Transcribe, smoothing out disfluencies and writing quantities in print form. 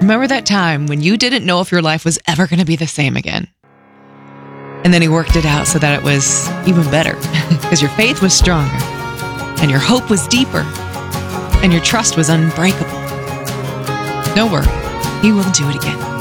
Remember that time when you didn't know if your life was ever going to be the same again? And then he worked it out so that it was even better because your faith was stronger and your hope was deeper and your trust was unbreakable. Don't worry, he will do it again.